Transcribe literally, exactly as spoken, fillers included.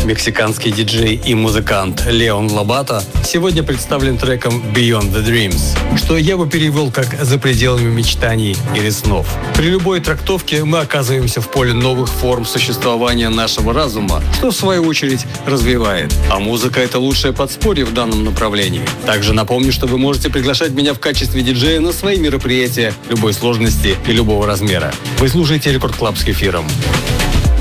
Мексиканский диджей и музыкант Леон Лобата сегодня представлен треком «Beyond the Dreams», что я бы перевел как «За пределами мечтаний или снов». При любой трактовке мы оказываемся в поле новых форм существования нашего разума, что в свою очередь развивает. А музыка — это лучшее подспорье в данном направлении. Также напомню, что вы можете приглашать меня в качестве диджея на свои мероприятия любой сложности и любого размера. Вы слушаете Рекорд Клаб с Кефиром.